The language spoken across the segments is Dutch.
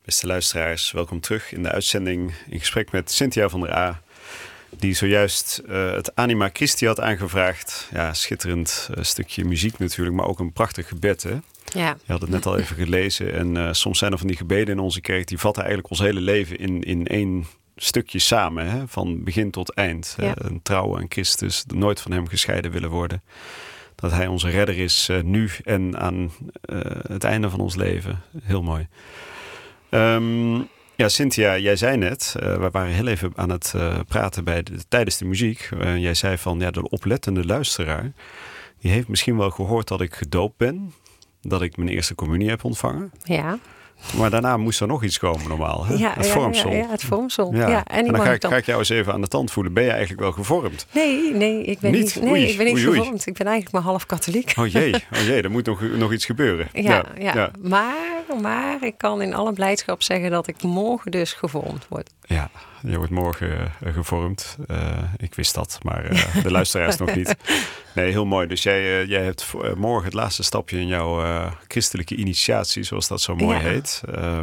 Beste luisteraars, welkom terug in de uitzending in gesprek met Cynthia van der A. Die zojuist het Anima Christi had aangevraagd. Ja, schitterend stukje muziek natuurlijk, maar ook een prachtig gebed. Hè? Ja. Je had het net al even gelezen. En soms zijn er van die gebeden in onze kerk, die vatten eigenlijk ons hele leven in één stukje samen. Hè? Van begin tot eind. Ja. Een trouw aan Christus, nooit van hem gescheiden willen worden. Dat hij onze redder is nu en aan het einde van ons leven. Heel mooi. Ja, Cynthia, jij zei net, we waren heel even aan het praten tijdens de muziek. Jij zei van, ja, de oplettende luisteraar, die heeft misschien wel gehoord dat ik gedoopt ben. Dat ik mijn eerste communie heb ontvangen. Ja. Maar daarna moest er nog iets komen normaal. Hè? Ja, het vormsel. Ja, het vormsel. Ja. Ja, en dan ga ik jou eens even aan de tand voelen. Ben je eigenlijk wel gevormd? Nee, ik ben niet gevormd. Ik ben eigenlijk maar half katholiek. Oh jee, er moet nog iets gebeuren. Ja. Maar ik kan in alle blijdschap zeggen dat ik morgen dus gevormd word. Ja, je wordt morgen gevormd. Ik wist dat, maar de luisteraars nog niet. Nee, heel mooi. Dus jij hebt morgen het laatste stapje in jouw christelijke initiatie, zoals dat zo mooi heet.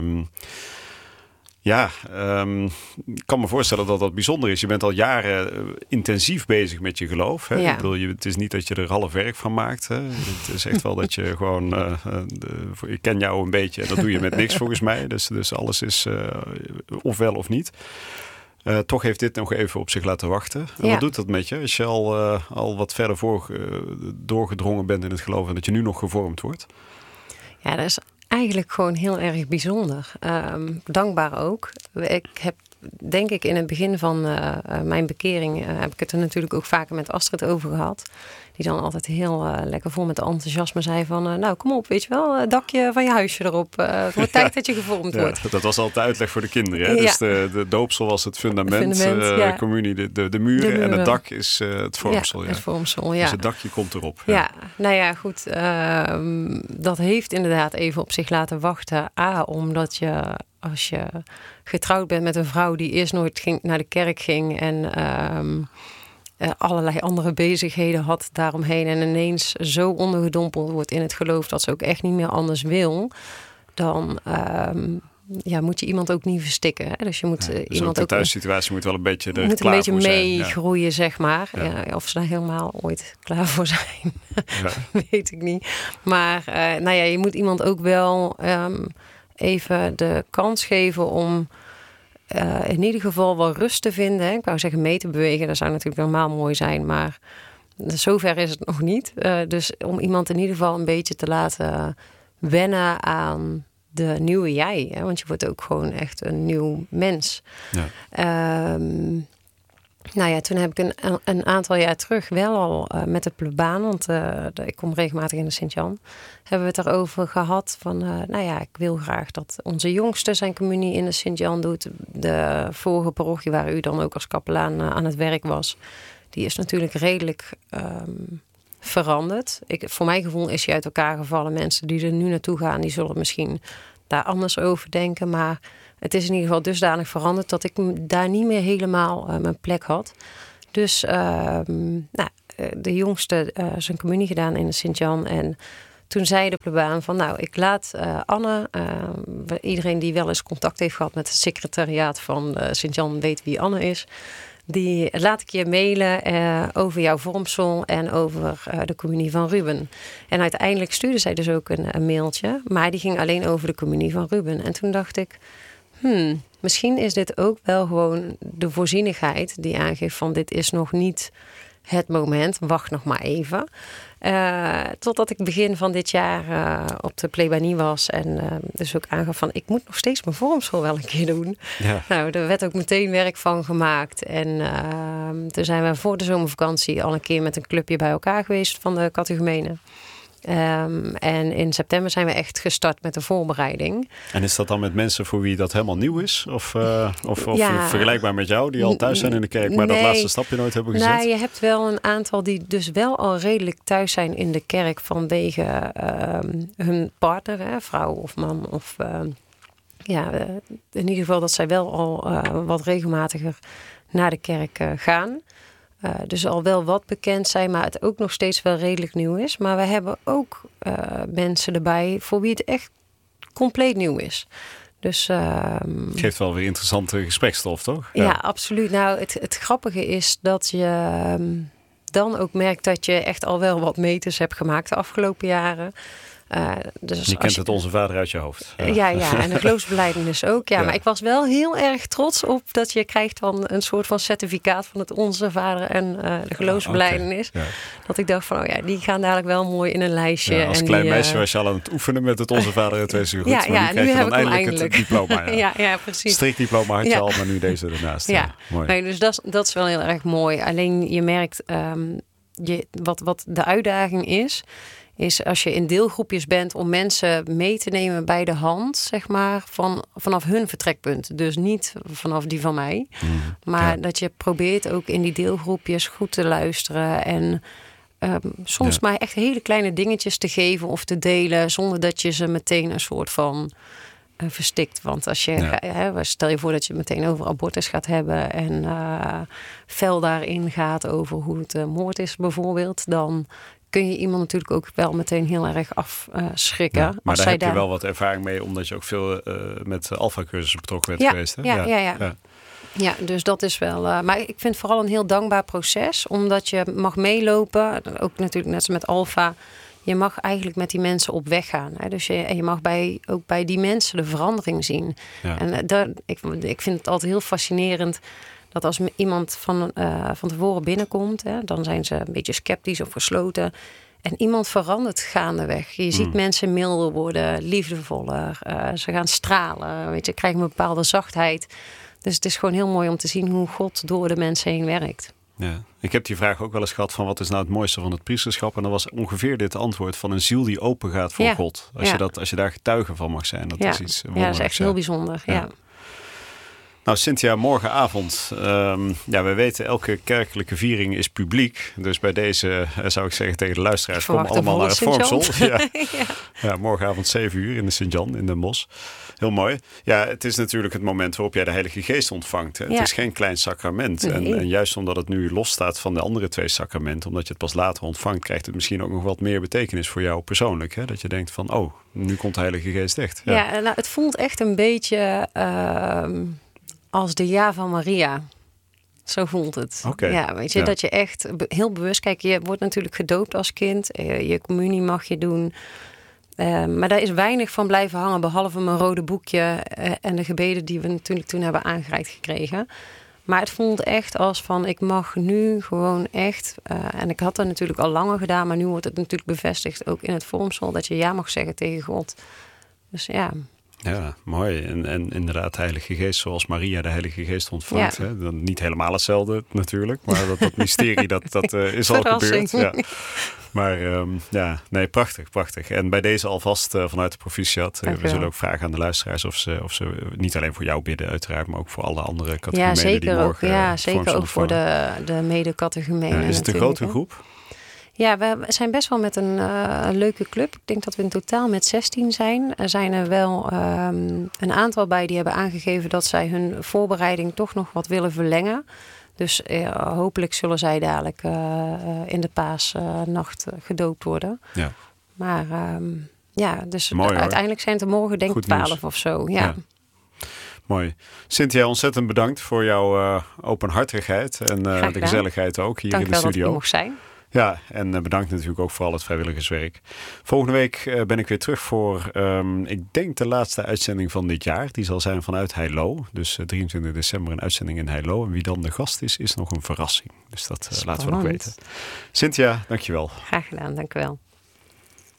Ik kan me voorstellen dat dat bijzonder is. Je bent al jaren intensief bezig met je geloof. Hè? Ja. Ik bedoel, het is niet dat je er half werk van maakt. Hè? Het is echt wel dat je gewoon... ik ken jou een beetje en dat doe je met niks volgens mij. Dus alles is ofwel of niet. Toch heeft dit nog even op zich laten wachten. En wat doet dat met je? Als je al wat verder doorgedrongen bent in het geloof en dat je nu nog gevormd wordt? Ja, dat is eigenlijk gewoon heel erg bijzonder. Dankbaar ook. Ik heb, denk ik, in het begin van mijn bekering... heb ik het er natuurlijk ook vaker met Astrid over gehad. Die dan altijd heel lekker vol met enthousiasme zei van... nou, kom op, weet je wel, dakje van je huisje erop. Het wordt tijd dat je gevormd wordt. Dat was altijd de uitleg voor de kinderen. Hè? Ja. Dus de doopsel was het fundament communie, de muren. En het dak is het vormsel. Het vormsel, ja. Dus het dakje komt erop. Ja, nou ja, goed. Dat heeft inderdaad even op zich laten wachten. Omdat je, als je getrouwd bent met een vrouw die eerst nooit naar de kerk ging... en allerlei andere bezigheden had daaromheen... en ineens zo ondergedompeld wordt in het geloof... dat ze ook echt niet meer anders wil... dan moet je iemand ook niet verstikken. Hè? Dus je moet iemand de thuissituatie moet wel een beetje er klaar voor zijn. Moet een beetje meegroeien, zeg maar. Ja. Ja, of ze daar helemaal ooit klaar voor zijn, weet ik niet. Maar je moet iemand ook wel even de kans geven om... in ieder geval wel rust te vinden. Hè. Ik wou zeggen mee te bewegen. Dat zou natuurlijk normaal mooi zijn. Maar zover is het nog niet. Dus om iemand in ieder geval een beetje te laten wennen aan de nieuwe jij. Hè. Want je wordt ook gewoon echt een nieuw mens. Ja. Toen heb ik een aantal jaar terug wel al met de plebaan, want ik kom regelmatig in de Sint-Jan, hebben we het erover gehad van, ik wil graag dat onze jongste zijn communie in de Sint-Jan doet. De vorige parochie waar u dan ook als kapelaan aan het werk was, die is natuurlijk redelijk veranderd. Voor mijn gevoel is hij uit elkaar gevallen. Mensen die er nu naartoe gaan, die zullen misschien daar anders over denken, maar het is in ieder geval dusdanig veranderd dat ik daar niet meer helemaal mijn plek had. Dus de jongste zijn communie gedaan in de Sint-Jan. En toen zei de plebaan van ik laat Anne, iedereen die wel eens contact heeft gehad met het secretariaat van Sint-Jan weet wie Anne is. Die laat ik je mailen over jouw vormsel en over de communie van Ruben. En uiteindelijk stuurde zij dus ook een mailtje, maar die ging alleen over de communie van Ruben. En toen dacht ik, misschien is dit ook wel gewoon de voorzienigheid die aangeeft van dit is nog niet het moment, wacht nog maar even. Totdat ik begin van dit jaar op de plebanie was en dus ook aangaf van ik moet nog steeds mijn vormsel wel een keer doen. Ja. Nou, er werd ook meteen werk van gemaakt. En toen zijn we voor de zomervakantie al een keer met een clubje bij elkaar geweest van de catechumenen. En in september zijn we echt gestart met de voorbereiding. En is dat dan met mensen voor wie dat helemaal nieuw is? Of vergelijkbaar met jou, die al thuis zijn in de kerk, maar dat laatste stapje nooit hebben gezet? Nou, je hebt wel een aantal die dus wel al redelijk thuis zijn in de kerk vanwege hun partner, hè, vrouw of man. Of in ieder geval dat zij wel al wat regelmatiger naar de kerk gaan. Dus al wel wat bekend zijn, maar het ook nog steeds wel redelijk nieuw is. Maar we hebben ook mensen erbij voor wie het echt compleet nieuw is. Dus, geeft wel weer interessante gesprekstof, toch? Ja, absoluut. Nou, het grappige is dat je dan ook merkt dat je echt al wel wat meters hebt gemaakt de afgelopen jaren. Dus je kent het Onze Vader uit je hoofd. Ja, en de geloofsbelijdenis ook. Ja, maar ik was wel heel erg trots op dat je krijgt dan een soort van certificaat van het Onze Vader en de geloofsbelijdenis. Okay. Ja. Dat ik dacht van, die gaan dadelijk wel mooi in een lijstje. Ja, als klein meisje was je al aan het oefenen met het Onze Vader en het Wees u goed. Maar nu heb ik hem eindelijk. Het diploma. Ja, precies. Strikdiploma had je al, maar nu deze ernaast. Ja, mooi. Nee, dus dat is wel heel erg mooi. Alleen je merkt, wat de uitdaging is als je in deelgroepjes bent om mensen mee te nemen bij de hand, zeg maar, vanaf hun vertrekpunt. Dus niet vanaf die van mij. Maar dat je probeert ook in die deelgroepjes goed te luisteren en soms maar echt hele kleine dingetjes te geven of te delen, zonder dat je ze meteen een soort van verstikt. Want als je stel je voor dat je meteen over abortus gaat hebben en fel daarin gaat over hoe het moord is bijvoorbeeld, dan kun je iemand natuurlijk ook wel meteen heel erg afschrikken. Ja, maar daar heb je wel wat ervaring mee, omdat je ook veel met alpha-cursussen betrokken bent geweest. Hè? Ja, dus dat is wel. Maar ik vind het vooral een heel dankbaar proces, omdat je mag meelopen. Ook natuurlijk net als met alpha. Je mag eigenlijk met die mensen op weg gaan. Hè? Dus je mag ook bij die mensen de verandering zien. Ja. En ik vind het altijd heel fascinerend dat als iemand van tevoren binnenkomt, dan zijn ze een beetje sceptisch of gesloten. En iemand verandert gaandeweg. Je ziet mensen milder worden, liefdevoller. Ze gaan stralen, krijgen een bepaalde zachtheid. Dus het is gewoon heel mooi om te zien hoe God door de mensen heen werkt. Ja. Ik heb die vraag ook wel eens gehad van wat is nou het mooiste van het priesterschap? En dat was ongeveer dit antwoord van een ziel die open gaat voor God. Als je daar getuige van mag zijn. Dat is iets wonderlijks. Ja, dat is echt heel bijzonder. Ja. Nou, Cynthia, morgenavond. We weten elke kerkelijke viering is publiek. Dus bij deze zou ik zeggen tegen de luisteraars, kom allemaal naar het Vormsel. Ja, morgenavond 7 uur in de Sint-Jan in Den Bosch. Heel mooi. Ja, het is natuurlijk het moment waarop jij de Heilige Geest ontvangt. Hè? Ja. Het is geen klein sacrament. Nee. En juist omdat het nu losstaat van de andere 2 sacramenten, omdat je het pas later ontvangt, krijgt het misschien ook nog wat meer betekenis voor jou persoonlijk. Hè? Dat je denkt van, nu komt de Heilige Geest echt. Ja, nou, het voelt echt een beetje als de Ja van Maria. Zo voelt het. Okay. Ja, dat je echt heel bewust... Kijk, je wordt natuurlijk gedoopt als kind. Je communie mag je doen. Maar daar is weinig van blijven hangen, behalve mijn rode boekje en de gebeden die we natuurlijk toen hebben aangereikt gekregen. Maar het voelt echt als van, ik mag nu gewoon echt, en ik had dat natuurlijk al langer gedaan, maar nu wordt het natuurlijk bevestigd ook in het vormsel, dat je ja mag zeggen tegen God. Dus ja. Ja, mooi. En inderdaad, de Heilige Geest, zoals Maria de Heilige Geest ontvangt. Ja. Hè? Dan niet helemaal hetzelfde natuurlijk, maar dat mysterie, dat is al gebeurd. Ja. Maar prachtig. En bij deze alvast vanuit de proficiat. We zullen ook vragen aan de luisteraars of ze niet alleen voor jou bidden uiteraard, maar ook voor alle andere catechumenen die morgen. Ja, zeker ook voor de mede-catechumenen. Is het een grote groep? Ja, we zijn best wel met een leuke club. Ik denk dat we in totaal met 16 zijn. Er zijn er wel een aantal bij die hebben aangegeven dat zij hun voorbereiding toch nog wat willen verlengen. Dus hopelijk zullen zij dadelijk in de paasnacht gedoopt worden. Ja. Maar dus mooi, uiteindelijk zijn het er morgen denk ik 12 of zo. Ja. Mooi. Cynthia, ontzettend bedankt voor jouw openhartigheid en de gezelligheid ook hier in de studio. Dank wel dat je mocht zijn. Ja, en bedankt natuurlijk ook voor al het vrijwilligerswerk. Volgende week ben ik weer terug voor, ik denk de laatste uitzending van dit jaar. Die zal zijn vanuit Heilo. Dus 23 december een uitzending in Heilo. En wie dan de gast is nog een verrassing. Dus dat laten we nog weten. Cynthia, dankjewel. Graag gedaan, dank u wel.